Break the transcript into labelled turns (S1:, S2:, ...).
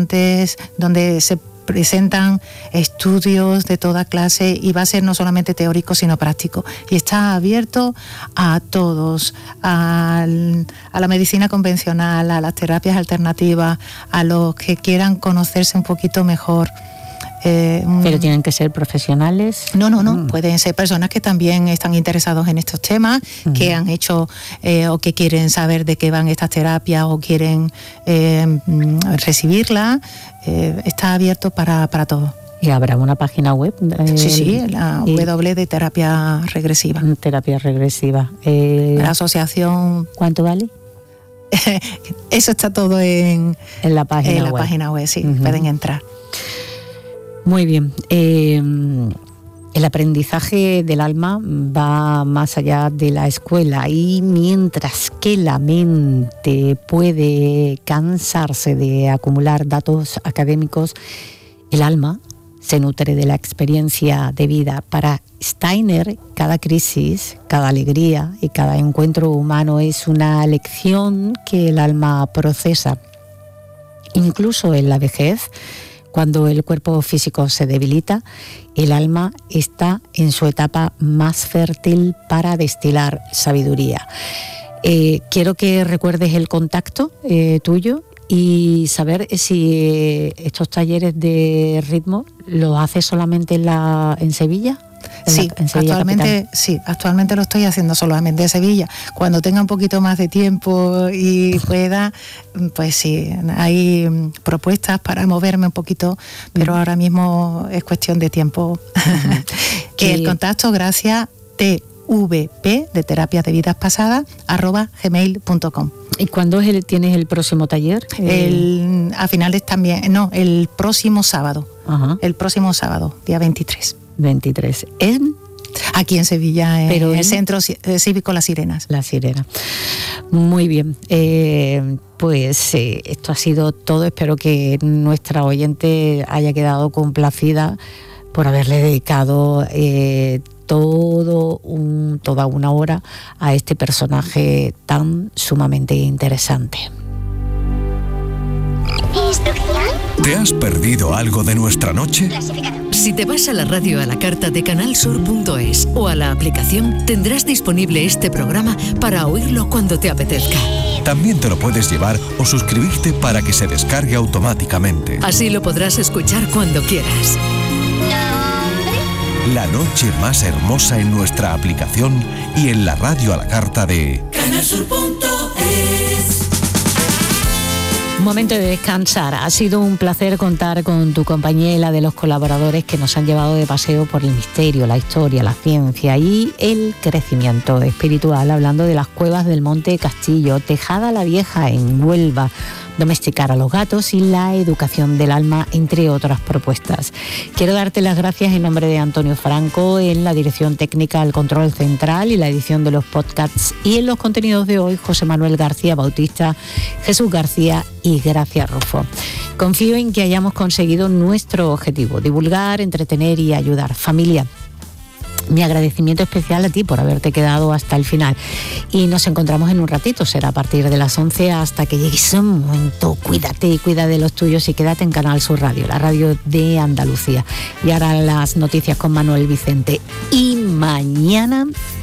S1: interesantes donde se presentan estudios de toda clase y va a ser no solamente teórico sino práctico, y está abierto a todos, a la medicina convencional, a las terapias alternativas, a los que quieran conocerse un poquito mejor.
S2: ¿Pero tienen que ser profesionales?
S1: No, pueden ser personas que también están interesados en estos temas, que han hecho o que quieren saber de qué van estas terapias o quieren recibirlas. Está abierto para todo.
S2: ¿Y habrá una página web?
S1: Sí, la W de terapia regresiva.
S2: Terapia regresiva.
S1: La asociación...
S2: ¿Cuánto vale?
S1: Eso está todo en
S2: la página web.
S1: Página web, sí, pueden entrar.
S2: Muy bien. El aprendizaje del alma va más allá de la escuela, y mientras que la mente puede cansarse de acumular datos académicos, el alma se nutre de la experiencia de vida. Para Steiner, cada crisis, cada alegría y cada encuentro humano es una lección que el alma procesa. Incluso en la vejez, cuando el cuerpo físico se debilita, el alma está en su etapa más fértil para destilar sabiduría. Quiero que recuerdes el contacto tuyo y saber si estos talleres de ritmo los haces solamente en Sevilla.
S1: Sí, actualmente lo estoy haciendo solamente en Sevilla. Cuando tenga un poquito más de tiempo y pueda, pues sí, hay propuestas para moverme un poquito, pero ahora mismo es cuestión de tiempo. El contacto, gracias, tvp, de terapias de vidas pasadas, @gmail.com.
S2: ¿Y cuándo tienes el próximo taller?
S1: A finales también, el próximo sábado. Ajá. El próximo sábado, día 23. Aquí en Sevilla, en el Centro Cívico Las Sirenas.
S2: Las Sirenas. Muy bien. Pues esto ha sido todo. Espero que nuestra oyente haya quedado complacida por haberle dedicado toda una hora a este personaje tan sumamente interesante.
S3: ¿Te has perdido algo de nuestra noche?
S4: Si te vas a la radio a la carta de canalsur.es o a la aplicación, tendrás disponible este programa para oírlo cuando te apetezca.
S3: También te lo puedes llevar o suscribirte para que se descargue automáticamente.
S4: Así lo podrás escuchar cuando quieras.
S3: La noche más hermosa en nuestra aplicación y en la radio a la carta de
S4: canalsur.es.
S2: Momento de descansar. Ha sido un placer contar con tu compañía y la de los colaboradores que nos han llevado de paseo por el misterio, la historia, la ciencia y el crecimiento espiritual, hablando de las cuevas del Monte Castillo, Tejada la Vieja en Huelva, domesticar a los gatos y la educación del alma, entre otras propuestas. Quiero darte las gracias en nombre de Antonio Franco en la dirección técnica, el control central y la edición de los podcasts, y en los contenidos de hoy José Manuel García Bautista, Jesús García y Gracia Rufo. Confío en que hayamos conseguido nuestro objetivo: divulgar, entretener y ayudar. Familia, mi agradecimiento especial a ti por haberte quedado hasta el final. Y nos encontramos en un ratito, será a partir de las 11 hasta que llegue ese momento. Cuídate y cuida de los tuyos y quédate en Canal Sur Radio, la radio de Andalucía. Y ahora las noticias con Manuel Vicente. Y mañana